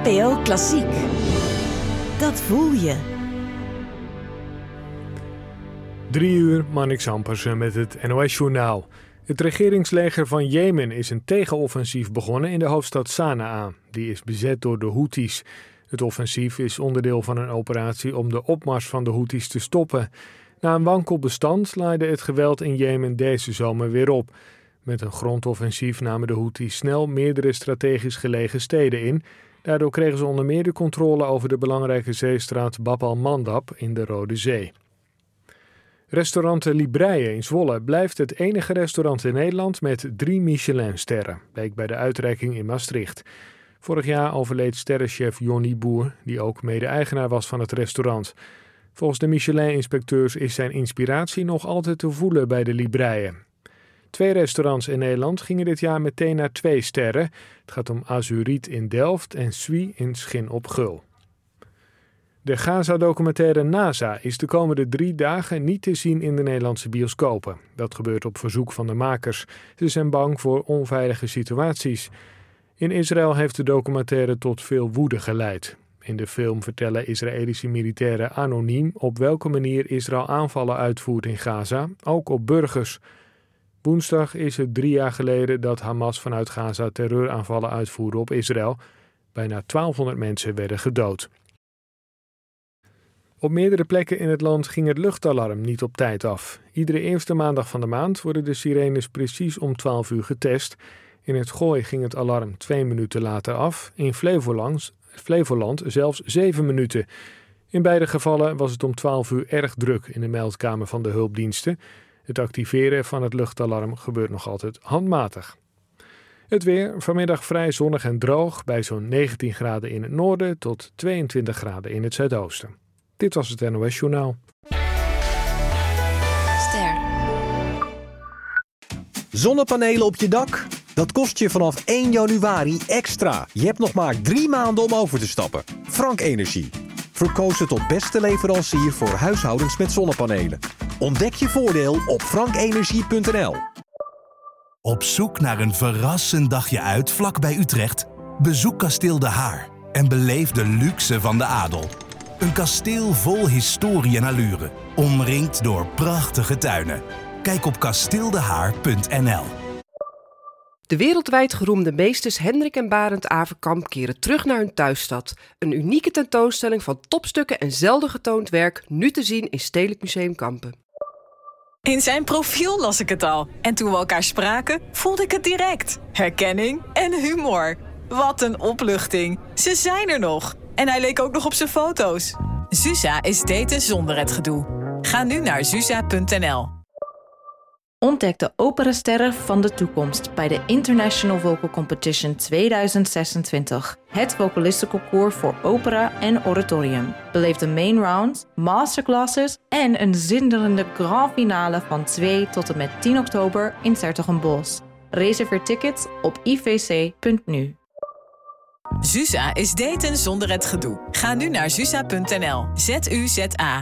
NPO Klassiek. Dat voel je. 3 uur, Marnix Ampersen met het NOS-journaal. Het regeringsleger van Jemen is een tegenoffensief begonnen in de hoofdstad Sanaa. Die is bezet door de Houthis. Het offensief is onderdeel van een operatie om de opmars van de Houthis te stoppen. Na een wankel bestand laaide het geweld in Jemen deze zomer weer op. Met een grondoffensief namen de Houthis snel meerdere strategisch gelegen steden in. Daardoor kregen ze onder meer de controle over de belangrijke zeestraat Bab al-Mandab in de Rode Zee. Restaurant Libreie in Zwolle blijft het enige restaurant in Nederland met 3 Michelin-sterren, bleek bij de uitreiking in Maastricht. Vorig jaar overleed sterrenchef Jonny Boer, die ook mede-eigenaar was van het restaurant. Volgens de Michelin-inspecteurs is zijn inspiratie nog altijd te voelen bij de Libreie. 2 restaurants in Nederland gingen dit jaar meteen naar 2 sterren. Het gaat om Azuriet in Delft en Sui in Schin op Gul. De Gaza-documentaire NASA is de komende 3 dagen niet te zien in de Nederlandse bioscopen. Dat gebeurt op verzoek van de makers. Ze zijn bang voor onveilige situaties. In Israël heeft de documentaire tot veel woede geleid. In de film vertellen Israëlische militairen anoniem op welke manier Israël aanvallen uitvoert in Gaza, ook op burgers. Woensdag is het 3 jaar geleden dat Hamas vanuit Gaza terreuraanvallen uitvoerde op Israël. Bijna 1200 mensen werden gedood. Op meerdere plekken in het land ging het luchtalarm niet op tijd af. Iedere eerste maandag van de maand worden de sirenes precies om 12 uur getest. In het Gooi ging het alarm 2 minuten later af. In Flevoland zelfs 7 minuten. In beide gevallen was het om 12 uur erg druk in de meldkamer van de hulpdiensten. Het activeren van het luchtalarm gebeurt nog altijd handmatig. Het weer, vanmiddag vrij zonnig en droog, bij zo'n 19 graden in het noorden tot 22 graden in het zuidoosten. Dit was het NOS Journaal. Ster. Zonnepanelen op je dak? Dat kost je vanaf 1 januari extra. Je hebt nog maar 3 maanden om over te stappen. Frank Energie. Verkozen tot beste leverancier voor huishoudens met zonnepanelen. Ontdek je voordeel op frankenergie.nl. Op zoek naar een verrassend dagje uit vlak bij Utrecht? Bezoek Kasteel De Haar en beleef de luxe van de adel. Een kasteel vol historie en allure, omringd door prachtige tuinen. Kijk op kasteeldehaar.nl. De wereldwijd geroemde meesters Hendrik en Barend Averkamp keren terug naar hun thuisstad. Een unieke tentoonstelling van topstukken en zelden getoond werk, nu te zien in Stedelijk Museum Kampen. In zijn profiel las ik het al. En toen we elkaar spraken, voelde ik het direct. Herkenning en humor. Wat een opluchting. Ze zijn er nog. En hij leek ook nog op zijn foto's. Zuza is daten zonder het gedoe. Ga nu naar zuza.nl. Ontdek de operasterren van de toekomst bij de International Vocal Competition 2026. Het vocalistenconcours voor opera en oratorium. Beleef de main round, masterclasses en een zinderende grand finale van 2 tot en met 10 oktober in 's-Hertogenbosch. Reserveer tickets op ivc.nu. Zuza is daten zonder het gedoe. Ga nu naar zuza.nl. ZUZA.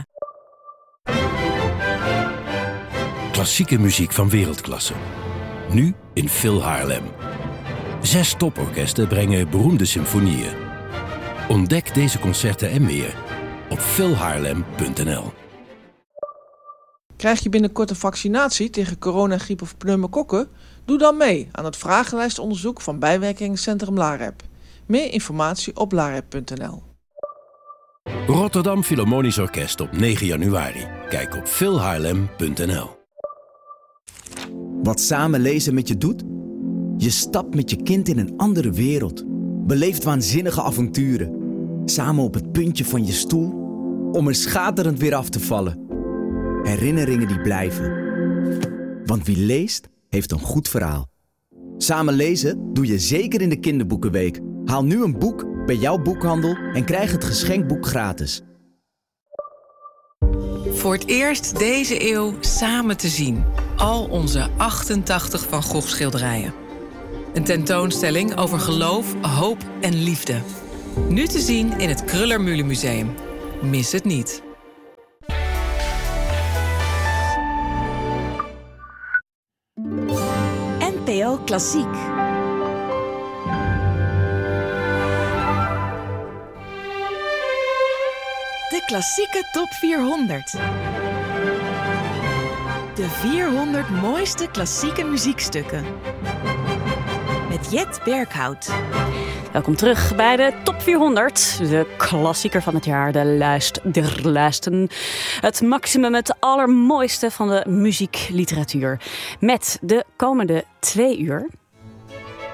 Klassieke muziek van wereldklasse. Nu in Phil Haarlem. 6 toporkesten brengen beroemde symfonieën. Ontdek deze concerten en meer op philhaarlem.nl. Krijg je binnenkort een vaccinatie tegen corona, griep of pneumokokken? Doe dan mee aan het vragenlijstonderzoek van bijwerkingencentrum LAREP. Meer informatie op larep.nl. Rotterdam Philharmonisch Orkest op 9 januari. Kijk op philhaarlem.nl. Wat samen lezen met je doet? Je stapt met je kind in een andere wereld. Beleeft waanzinnige avonturen. Samen op het puntje van je stoel, om er schaterend weer af te vallen. Herinneringen die blijven. Want wie leest, heeft een goed verhaal. Samen lezen doe je zeker in de kinderboekenweek. Haal nu een boek bij jouw boekhandel en krijg het geschenkboek gratis. Voor het eerst deze eeuw samen te zien. Al onze 88 Van Gogh schilderijen. Een tentoonstelling over geloof, hoop en liefde. Nu te zien in het Kröller-Müller Museum. Mis het niet. NPO Klassiek. klassieke top 400. De 400 mooiste klassieke muziekstukken. Met Jet Berghout. Welkom terug bij de Top 400. De klassieker van het jaar, de lijst der lijsten. Het maximum, het allermooiste van de muziekliteratuur. Met de komende 2 uur